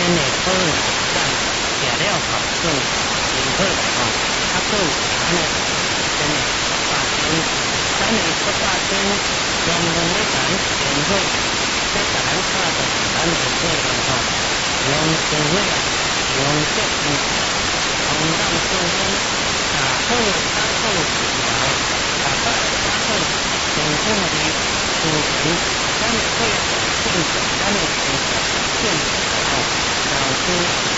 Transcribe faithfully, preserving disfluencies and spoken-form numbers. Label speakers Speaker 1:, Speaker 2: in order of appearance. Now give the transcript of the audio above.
Speaker 1: 的可能咱食了后转真好来吼，啊，佫有安尼真诶十八天，咱诶十八天专门咧咱变好，咧甲咱拍着咱诶体内吼，用社会啊，用节目，同咱做伙打好打好治疗，打好打好健康诶资源，咱诶体健康，咱诶生活健康吼，老师。